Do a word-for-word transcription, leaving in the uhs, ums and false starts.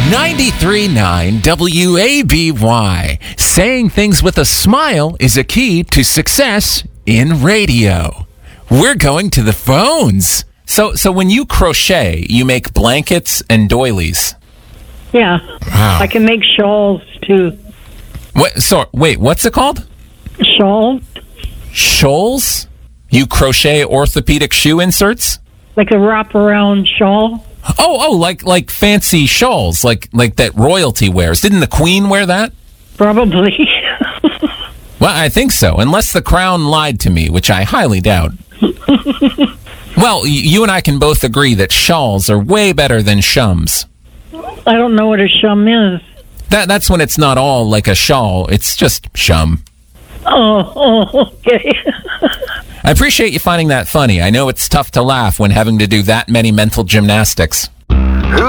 ninety-three point nine W A B Y. Saying things with a smile is a key to success in radio. We're going to the phones. So, so when you crochet, you make blankets and doilies. Yeah. Wow. I can make shawls, too. What? So, wait, what's it called? Shawls? Shoals? You crochet orthopedic shoe inserts? Like a wraparound shawl? Oh, oh, like like fancy shawls, like like that royalty wears. Didn't the Queen wear that? Probably. Well, I think so, unless the crown lied to me, which I highly doubt. Well, y- you and I can both agree that shawls are way better than shums. I don't know what a shum is. That that's when it's not all like a shawl, it's just shum. Oh, oh okay. I appreciate you finding that funny. I know it's tough to laugh when having to do that many mental gymnastics.